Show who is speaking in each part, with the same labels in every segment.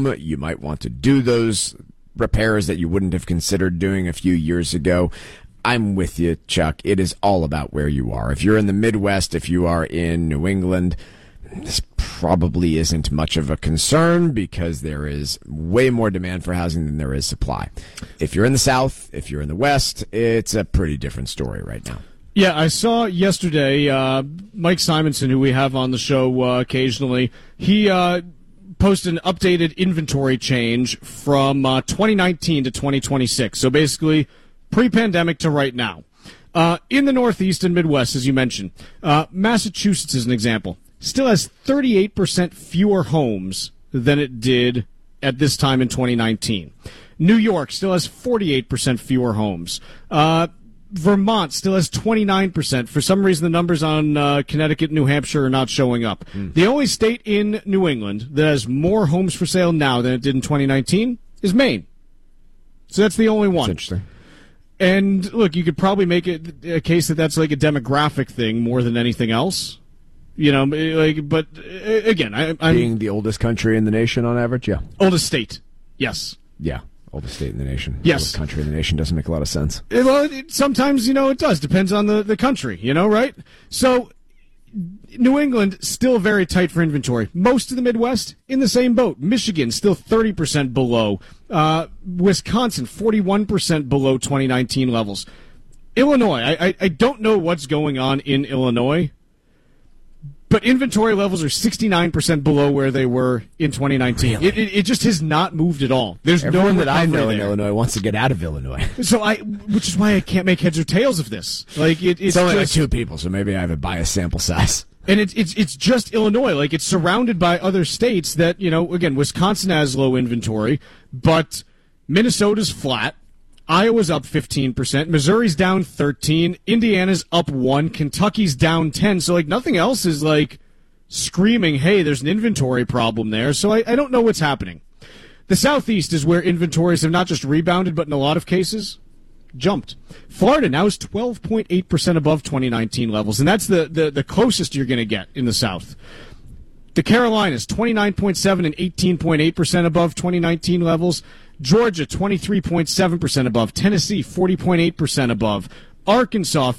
Speaker 1: home. You might want to do those repairs that you wouldn't have considered doing a few years ago. I'm with you, Chuck. It is all about where you are. If you're in the Midwest, if you are in New England, this probably isn't much of a concern because there is way more demand for housing than there is supply. If you're in the South, if you're in the West, it's a pretty different story right now.
Speaker 2: Yeah, I saw yesterday Mike Simonson, who we have on the show occasionally, he posted an updated inventory change from 2019 to 2026. So basically, pre-pandemic to right now. In the Northeast and Midwest, as you mentioned, Massachusetts is an example. Still has 38% fewer homes than it did at this time in 2019. New York still has 48% fewer homes. Vermont still has 29%. For some reason, the numbers on Connecticut and New Hampshire are not showing up. The only state in New England that has more homes for sale now than it did in 2019 is Maine. So that's the only one.
Speaker 1: That's interesting.
Speaker 2: And look, you could probably make it a case that that's like a demographic thing more than anything else. You know, like, but again, I'm
Speaker 1: being the oldest country in the nation on average, yeah.
Speaker 2: Oldest state, yes.
Speaker 1: Yeah, oldest state in the nation.
Speaker 2: Yes.
Speaker 1: Oldest country in the nation doesn't make a lot of sense.
Speaker 2: Well, sometimes, it does. Depends on the country, right? So, New England, still very tight for inventory. Most of the Midwest, in the same boat. Michigan, still 30% below. Wisconsin, 41% below 2019 levels. Illinois, I don't know what's going on in Illinois, but inventory levels are 69% below where they were in 2019.
Speaker 1: Really?
Speaker 2: It just has not moved at all. There's
Speaker 1: Everyone
Speaker 2: no
Speaker 1: that I know in
Speaker 2: there.
Speaker 1: Illinois wants to get out of Illinois.
Speaker 2: Which is why I can't make heads or tails of this. Like it's
Speaker 1: only
Speaker 2: just,
Speaker 1: like 2 people, so maybe I have a biased sample size.
Speaker 2: And it's just Illinois. Like, it's surrounded by other states that, again, Wisconsin has low inventory, but Minnesota's flat. Iowa's up 15%. Missouri's down 13%. Indiana's up 1%. Kentucky's down 10%. So, like, nothing else is, like, screaming, hey, there's an inventory problem there. So I don't know what's happening. The Southeast is where inventories have not just rebounded, but in a lot of cases, jumped. Florida now is 12.8% above 2019 levels, and that's the closest you're going to get in the South. The Carolinas, 29.7% and 18.8% above 2019 levels. Georgia, 23.7% above. Tennessee, 40.8% above. Arkansas,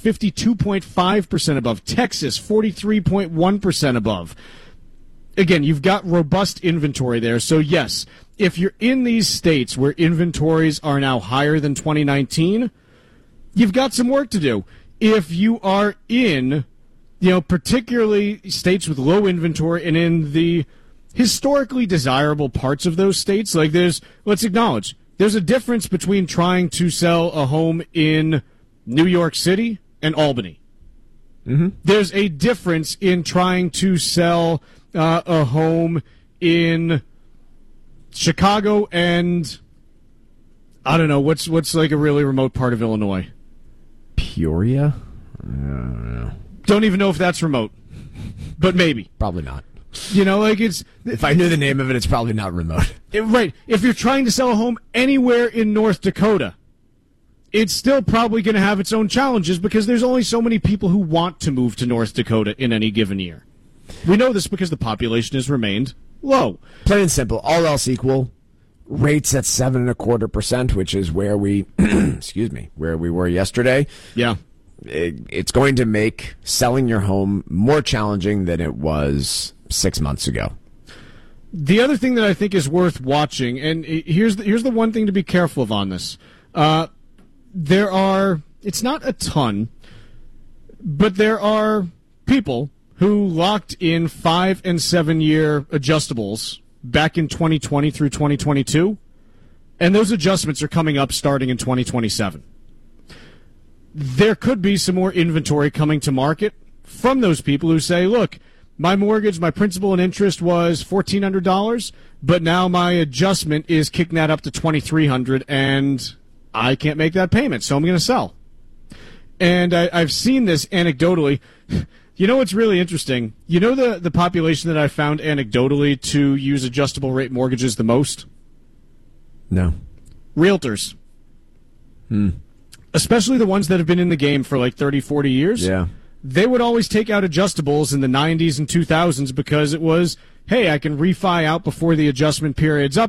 Speaker 2: 52.5% above. Texas, 43.1% above. Again, you've got robust inventory there. So, yes, if you're in these states where inventories are now higher than 2019, you've got some work to do. If you are in, particularly states with low inventory and in the historically desirable parts of those states, like let's acknowledge, there's a difference between trying to sell a home in New York City and Albany.
Speaker 1: Mm-hmm.
Speaker 2: There's a difference in trying to sell a home in Chicago and, I don't know, what's like a really remote part of Illinois?
Speaker 1: Peoria? I don't know.
Speaker 2: Don't even know if that's remote, but maybe.
Speaker 1: Probably not.
Speaker 2: If
Speaker 1: I knew the name of it, it's probably not remote.
Speaker 2: Right. If you're trying to sell a home anywhere in North Dakota, it's still probably going to have its own challenges because there's only so many people who want to move to North Dakota in any given year. We know this because the population has remained low.
Speaker 1: Plain and simple, all else equal, rates at 7.25%, which is where we, where we were yesterday.
Speaker 2: Yeah.
Speaker 1: It's going to make selling your home more challenging than it was 6 months ago.
Speaker 2: The other thing that I think is worth watching, and here's the one thing to be careful of on this. It's not a ton, but there are people who locked in 5 and 7 year adjustables back in 2020 through 2022, and those adjustments are coming up starting in 2027. There could be some more inventory coming to market from those people who say, look, my mortgage, my principal and interest was $1,400, but now my adjustment is kicking that up to $2,300, and I can't make that payment, so I'm going to sell. And I've seen this anecdotally. You know what's really interesting? You know the population that I found anecdotally to use adjustable rate mortgages the most?
Speaker 1: No.
Speaker 2: Realtors. Especially the ones that have been in the game for like 30, 40 years.
Speaker 1: Yeah.
Speaker 2: They would always take out adjustables in the 90s and 2000s because it was, hey, I can refi out before the adjustment period's up.